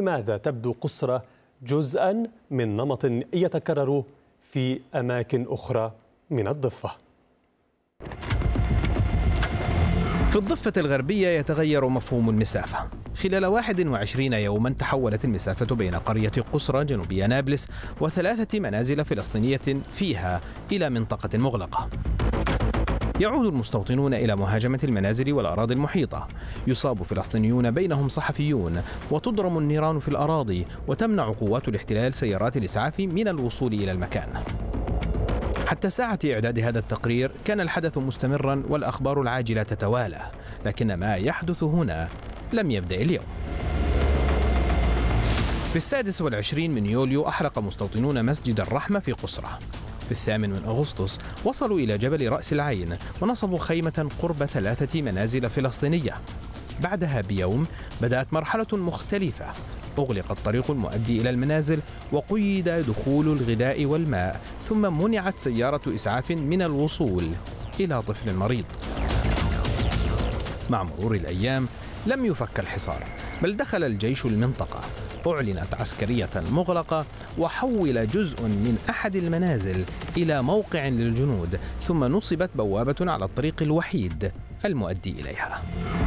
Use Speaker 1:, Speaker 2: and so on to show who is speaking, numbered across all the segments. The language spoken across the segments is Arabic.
Speaker 1: لماذا تبدو قصرى جزءا من نمط يتكرر في أماكن أخرى من الضفة؟
Speaker 2: في الضفة الغربية يتغير مفهوم المسافة. خلال 21 يوما تحولت المسافة بين قرية قصرى جنوبية نابلس وثلاثة منازل فلسطينية فيها إلى منطقة مغلقة. يعود المستوطنون إلى مهاجمة المنازل والأراضي المحيطة، يصاب فلسطينيون بينهم صحفيون، وتضرم النيران في الأراضي، وتمنع قوات الاحتلال سيارات الإسعاف من الوصول إلى المكان. حتى ساعة إعداد هذا التقرير كان الحدث مستمرا والأخبار العاجلة تتوالى، لكن ما يحدث هنا لم يبدأ اليوم. في 26 من يوليو أحرق مستوطنون مسجد الرحمة في قصرى. في 8 من أغسطس وصلوا إلى جبل رأس العين ونصبوا خيمة قرب 3 منازل فلسطينية. بعدها بيوم بدأت مرحلة مختلفة، أغلق الطريق المؤدي إلى المنازل وقيد دخول الغذاء والماء، ثم منعت سيارة إسعاف من الوصول إلى طفل مريض. مع مرور الأيام لم يفك الحصار، بل دخل الجيش المنطقة، أعلنت عسكرية مغلقة، وحول جزء من أحد المنازل إلى موقع للجنود، ثم نصبت بوابة على الطريق الوحيد المؤدي إليها.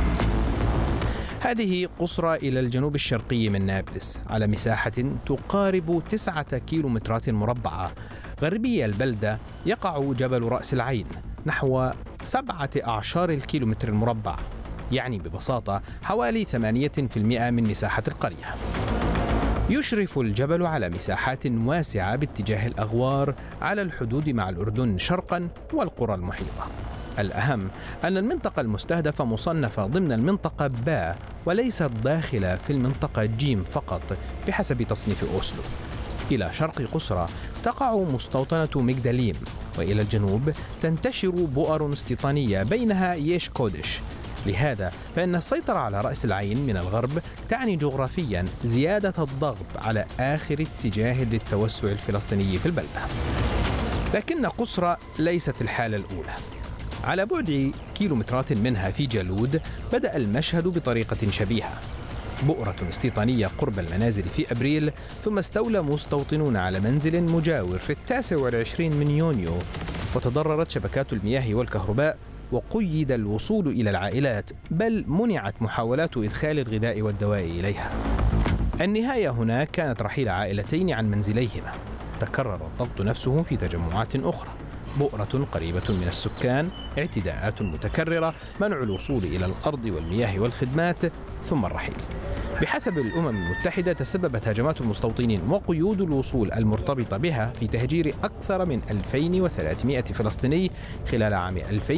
Speaker 2: هذه قصرى إلى الجنوب الشرقي من نابلس، على مساحة تقارب 9 كيلومترات مربعة. غربي البلدة يقع جبل رأس العين نحو 17 الكيلومتر المربع، يعني ببساطة حوالي 8% من مساحة القرية. يشرف الجبل على مساحات واسعة باتجاه الأغوار على الحدود مع الأردن شرقا والقرى المحيطة. الأهم أن المنطقة المستهدفة مصنفة ضمن المنطقة باء وليست داخلة في المنطقة جيم فقط بحسب تصنيف أوسلو. إلى شرق قصرى تقع مستوطنة مجدليم، وإلى الجنوب تنتشر بؤر استيطانية بينها ييش كودش. لهذا فإن السيطرة على رأس العين من الغرب تعني جغرافيا زيادة الضغط على آخر اتجاه للتوسع الفلسطيني في البلدة. لكن قصرى ليست الحالة الأولى. على بعد كيلومترات منها في جالود بدأ المشهد بطريقة شبيهة. بؤرة استيطانية قرب المنازل في أبريل، ثم استولى مستوطنون على منزل مجاور في 29 من يونيو، وتضررت شبكات المياه والكهرباء، وقيد الوصول إلى العائلات، بل منعت محاولات إدخال الغذاء والدواء إليها. النهاية هنا كانت رحيل عائلتين عن منزليهما. تكرر الضغط نفسه في تجمعات أخرى: بؤرة قريبة من السكان، اعتداءات متكررة، منع الوصول إلى الأرض والمياه والخدمات، ثم الرحيل. بحسب الأمم المتحدة تسببت هجمات المستوطنين وقيود الوصول المرتبطة بها في تهجير أكثر من 2300 فلسطيني خلال عام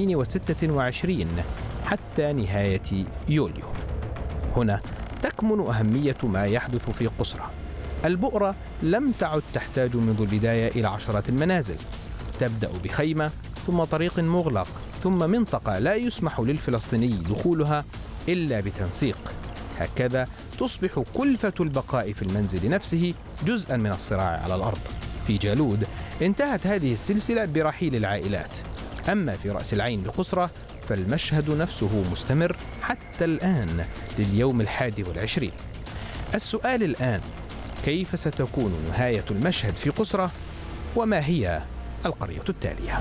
Speaker 2: 2026 حتى نهاية يوليو. هنا تكمن أهمية ما يحدث في قصرى. البؤرة لم تعد تحتاج منذ البداية إلى عشرات المنازل، تبدأ بخيمة، ثم طريق مغلق، ثم منطقة لا يسمح للفلسطيني دخولها إلا بتنسيق. هكذا تصبح كلفة البقاء في المنزل نفسه جزءا من الصراع على الأرض. في جالود انتهت هذه السلسلة برحيل العائلات. أما في رأس العين بقصرى فالمشهد نفسه مستمر حتى الآن لليوم 21. السؤال الآن: كيف ستكون نهاية المشهد في قصرى؟ وما هي القرية التالية؟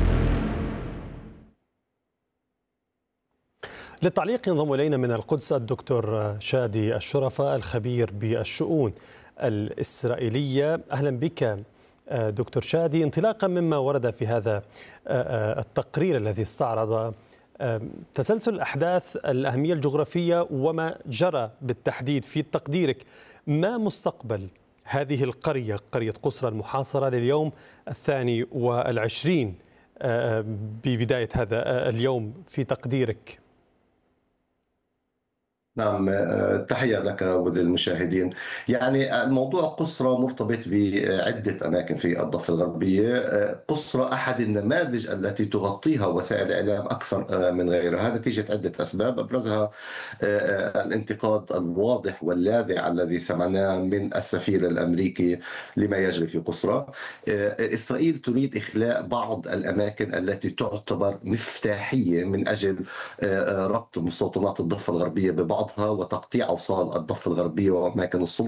Speaker 1: للتعليق ينضم إلينا من القدس الدكتور شادي الشرفة الخبير بالشؤون الإسرائيلية. أهلا بك دكتور شادي. انطلاقا مما ورد في هذا التقرير الذي استعرض تسلسل الأحداث، الأهمية الجغرافية وما جرى بالتحديد، في تقديرك ما مستقبل هذه القرية، قرية قصرى المحاصرة لليوم 22 ببداية هذا اليوم في تقديرك؟
Speaker 3: نعم، تحية لك وللمشاهدين. يعني الموضوع قصرى مرتبط بعدة أماكن في الضفة الغربية. قصرى أحد النماذج التي تغطيها وسائل الإعلام أكثر من غيرها نتيجة عدة أسباب، أبرزها الانتقاد الواضح واللاذع الذي سمعناه من السفير الأمريكي لما يجري في قصرى. إسرائيل تريد إخلاء بعض الأماكن التي تعتبر مفتاحية من أجل ربط مستوطنات الضفة الغربية ببعضها وتقطيع أوصال الضفة الغربية وأماكن السلطة